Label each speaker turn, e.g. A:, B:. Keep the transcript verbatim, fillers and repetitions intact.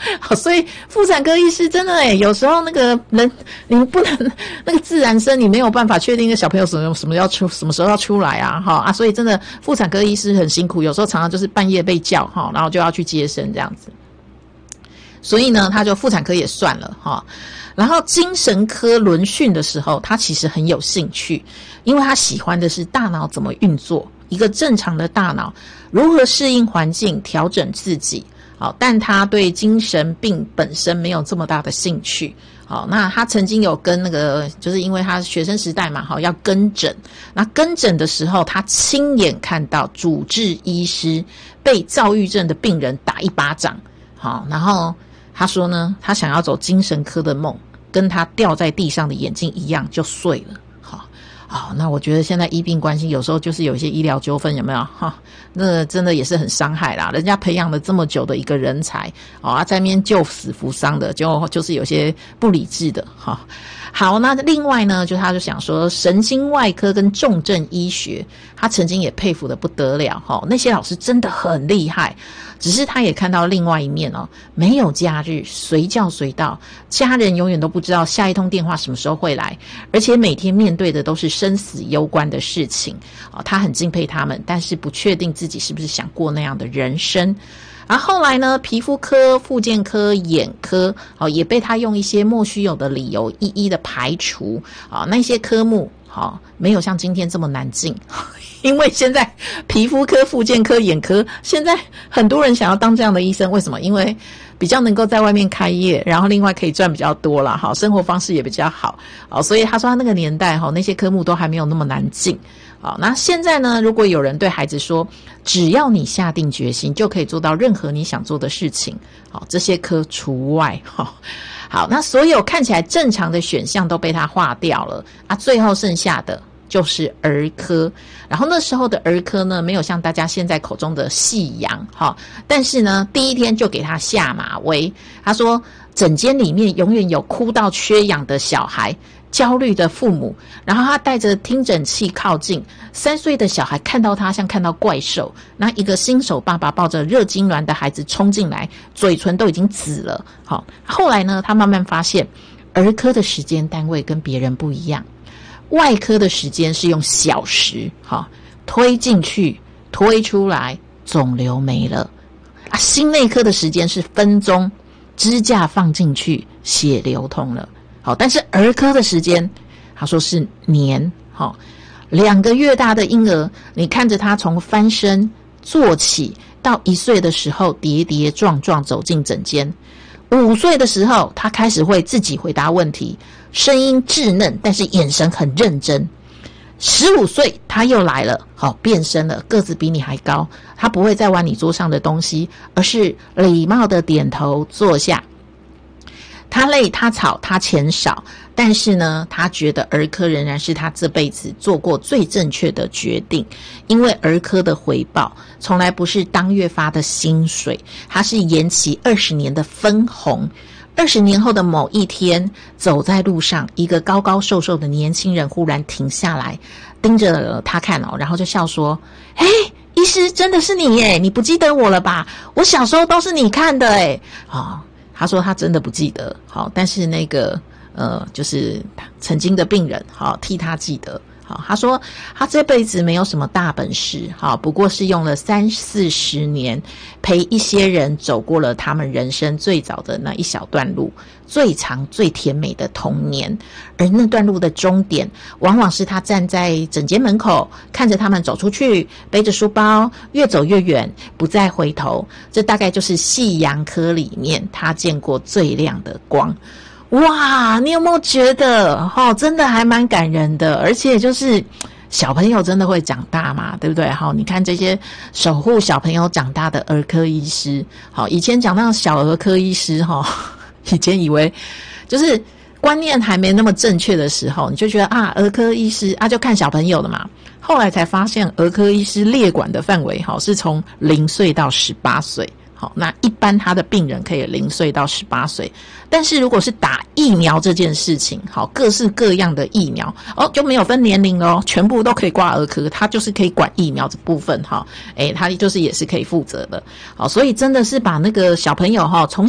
A: 好，所以妇产科医师真的诶，有时候那个人你不能那个自然生，你没有办法确定一个小朋友什么什么要出什么时候要出来啊，哈啊，所以真的妇产科医师很辛苦，有时候常常就是半夜被叫哈，然后就要去接生这样子。所以呢，他就妇产科也算了哈。然后精神科轮训的时候，他其实很有兴趣，因为他喜欢的是大脑怎么运作，一个正常的大脑如何适应环境、调整自己。好，但他对精神病本身没有这么大的兴趣。好，那他曾经有跟那个，就是因为他学生时代嘛，好要跟诊。那跟诊的时候，他亲眼看到主治医师被躁郁症的病人打一巴掌。好，然后他说呢，他想要走精神科的梦，跟他掉在地上的眼睛一样就碎了。好，好，那我觉得现在医病关系有时候就是有一些医疗纠纷，有没有？哈，那真的也是很伤害啦。人家培养了这么久的一个人才，啊，在那边救死扶伤的，就就是有些不理智的，哈。好，那另外呢，就他就想说神经外科跟重症医学，他曾经也佩服得不得了齁，那些老师真的很厉害。只是他也看到另外一面哦，没有假日，随叫随到，家人永远都不知道下一通电话什么时候会来，而且每天面对的都是生死攸关的事情啊，他很敬佩他们，但是不确定自己是不是想过那样的人生。而后来呢，皮肤科、复健科、眼科，哦，也被他用一些莫须有的理由一一的排除啊，那些科目，好，没有像今天这么难进。因为现在皮肤科、复健科、眼科，现在很多人想要当这样的医生，为什么？因为比较能够在外面开业，然后另外可以赚比较多啦，好，生活方式也比较好，好，所以他说他那个年代哈，那些科目都还没有那么难进。好，那现在呢，如果有人对孩子说，只要你下定决心，就可以做到任何你想做的事情，好，这些科除外哈。好，那所有看起来正常的选项都被他划掉了啊，最后剩下的就是儿科。然后那时候的儿科呢，没有像大家现在口中的夕阳哈，但是呢，第一天就给他下马威。他说，诊间里面永远有哭到缺氧的小孩，焦虑的父母，然后他带着听诊器靠近，三岁的小孩看到他像看到怪兽，那一个新手爸爸抱着热痉挛的孩子冲进来，嘴唇都已经紫了。好，后来呢，他慢慢发现儿科的时间单位跟别人不一样，外科的时间是用小时，好，推进去推出来，肿瘤没了啊。心内科的时间是分钟，支架放进去，血流通了。好，但是儿科的时间，他说是年，好，两个月大的婴儿，你看着他从翻身、坐起到一岁的时候跌跌撞撞走进诊间，五岁的时候他开始会自己回答问题，声音稚嫩，但是眼神很认真。十五岁他又来了，好，变身了，个子比你还高，他不会再玩你桌上的东西，而是礼貌的点头坐下。他累他吵他钱少，但是呢，他觉得儿科仍然是他这辈子做过最正确的决定，因为儿科的回报从来不是当月发的薪水，它是延期二十年的分红。二十年后的某一天，走在路上，一个高高瘦瘦的年轻人忽然停下来，盯着他看哦，然后就笑说：“嘿，医师，真的是你耶，你不记得我了吧？我小时候都是你看的耶。”哦，他说他真的不记得，好，但是那个呃，就是曾经的病人，好，替他记得。好，他说他这辈子没有什么大本事，好，不过是用了三四十年陪一些人走过了他们人生最早的那一小段路，最长最甜美的童年。而那段路的终点，往往是他站在诊间门口，看着他们走出去，背着书包，越走越远，不再回头。这大概就是夕阳科里面他见过最亮的光。哇，你有没有觉得齁，真的还蛮感人的，而且就是小朋友真的会长大嘛，对不对？好，你看这些守护小朋友长大的儿科医师，好，以前讲到小儿科医师齁，以前以为就是观念还没那么正确的时候，你就觉得啊，儿科医师啊就看小朋友的嘛，后来才发现儿科医师列管的范围齁是从零岁到十八岁。好，那一般他的病人可以零岁到十八岁，但是如果是打疫苗这件事情，好，各式各样的疫苗哦，就没有分年龄咯，全部都可以挂儿科，他就是可以管疫苗这部分哈，诶，他就是也是可以负责的，好，所以真的是把那个小朋友哈从